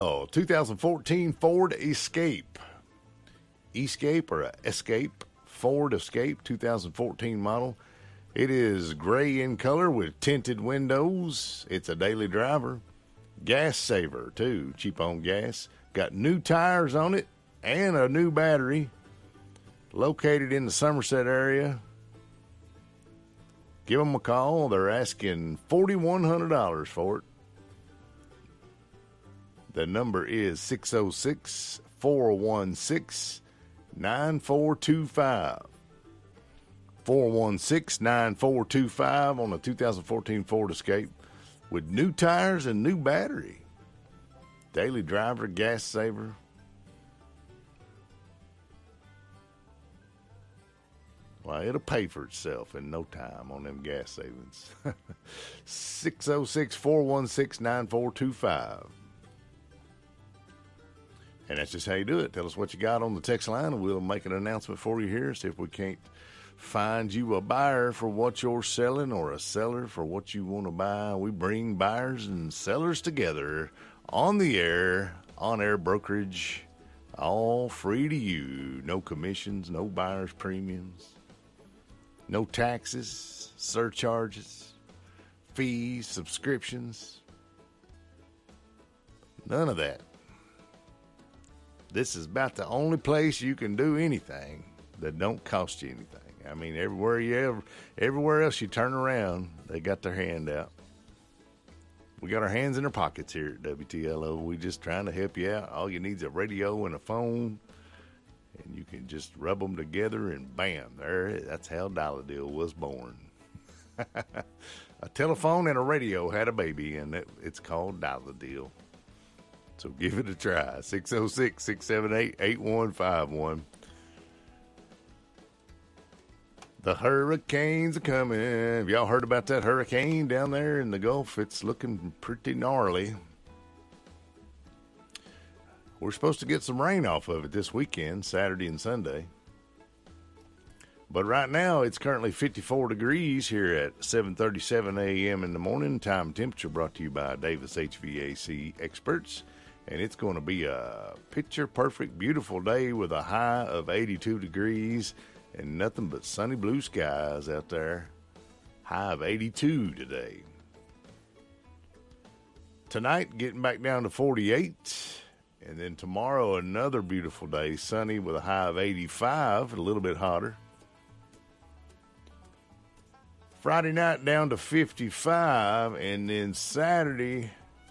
Oh, 2014 Ford Escape. Escape or a Escape. Ford Escape 2014 model. It is gray in color with tinted windows. It's a daily driver. Gas saver, too. Cheap on gas. Got new tires on it and a new battery. Located in the Somerset area. Give them a call. They're asking $4,100 for it. The number is 606-416-9425. 416-9425 on a 2014 Ford Escape with new tires and new battery. Daily driver, gas saver. Well, it'll pay for itself in no time on them gas savings. 606-416-9425. And that's just how you do it. Tell us what you got on the text line, and we'll make an announcement for you here. See if we can't find you a buyer for what you're selling or a seller for what you want to buy. We bring buyers and sellers together on the air, on-air brokerage, all free to you. No commissions, no buyer's premiums, no taxes, surcharges, fees, subscriptions. None of that. This is about the only place you can do anything that don't cost you anything. I mean, everywhere else you turn around, they got their hand out. We got our hands in our pockets here at WTLO. We just trying to help you out. All you need is a radio and a phone, and you can just rub them together, and bam, there. That's how Dial-A-Deal was born. A telephone and a radio had a baby, and it's called Dial-A-Deal. So give it a try. 606-678-8151. The hurricanes are coming. Have y'all heard about that hurricane down there in the Gulf? It's looking pretty gnarly. We're supposed to get some rain off of it this weekend, Saturday and Sunday. But right now, it's currently 54 degrees here at 7:37 a.m. in the morning. Time and temperature brought to you by Davis HVAC experts. And it's going to be a picture-perfect, beautiful day with a high of 82 degrees and nothing but sunny blue skies out there. High of 82 today. Tonight, getting back down to 48. And then tomorrow, another beautiful day, sunny with a high of 85, a little bit hotter. Friday night down to 55, and then Saturday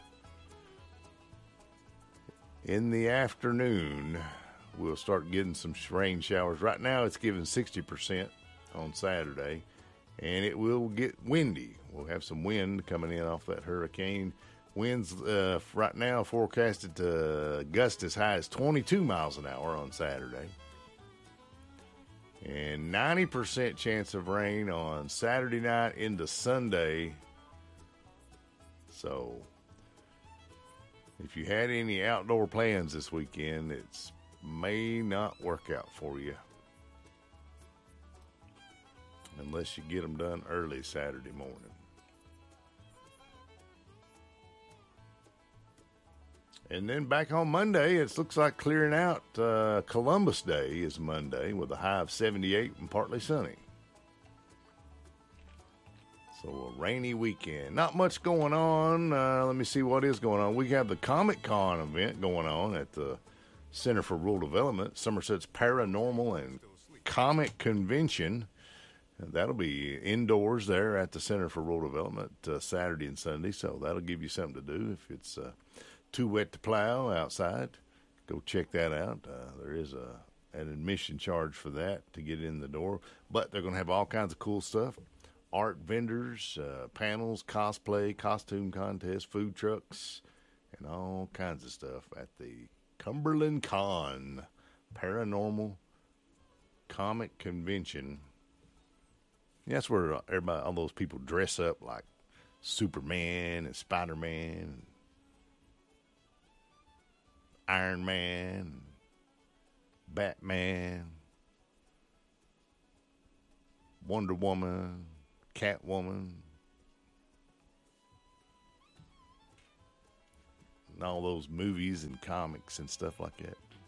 in the afternoon, we'll start getting some rain showers. Right now, it's giving 60% on Saturday, and it will get windy. We'll have some wind coming in off that hurricane. Winds right now forecasted to gust as high as 22 miles an hour on Saturday. And 90% chance of rain on Saturday night into Sunday. So if you had any outdoor plans this weekend, it may not work out for you. Unless you get them done early Saturday morning. And then back on Monday, it looks like clearing out. Columbus Day is Monday with a high of 78 and partly sunny. So a rainy weekend. Not much going on. Let me see what is going on. We have the Comic Con event going on at the Center for Rural Development, Somerset's Paranormal and Comic Convention. That'll be indoors there at the Center for Rural Development Saturday and Sunday. So that'll give you something to do if it's too wet to plow outside. Go check that out. There is an admission charge for that to get in the door. But they're going to have all kinds of cool stuff. Art vendors, panels, cosplay, costume contests, food trucks, and all kinds of stuff at the Cumberland Con Paranormal Comic Convention. That's where everybody, all those people dress up like Superman and Spider-Man and Iron Man, Batman, Wonder Woman, Catwoman. and all those movies and comics and stuff like that.